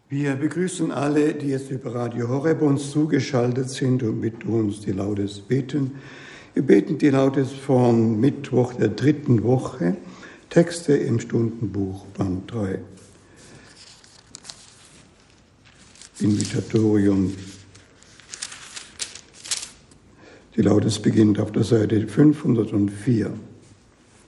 Wir begrüßen alle, die jetzt über Radio Horeb uns zugeschaltet sind und mit uns die Laudes beten. Wir beten die Laudes vom Mittwoch der 3. Woche, Texte im Stundenbuch Band 3. Invitatorium. Die Laudes beginnt auf der Seite 504.